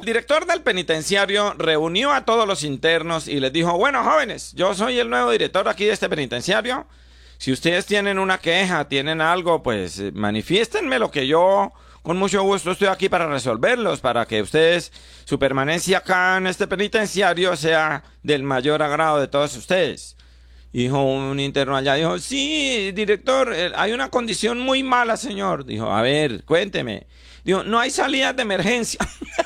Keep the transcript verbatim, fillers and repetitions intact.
director del penitenciario reunió a todos los internos y les dijo, bueno, jóvenes, yo soy el nuevo director aquí de este penitenciario. Si ustedes tienen una queja, tienen algo, pues eh, manifiéstenme lo que yo con mucho gusto estoy aquí para resolverlos, para que ustedes, su permanencia acá en este penitenciario sea del mayor agrado de todos ustedes. Dijo un interno allá, dijo, sí, director, eh, hay una condición muy mala, señor. Dijo, a ver, cuénteme. Dijo, no hay salidas de emergencia.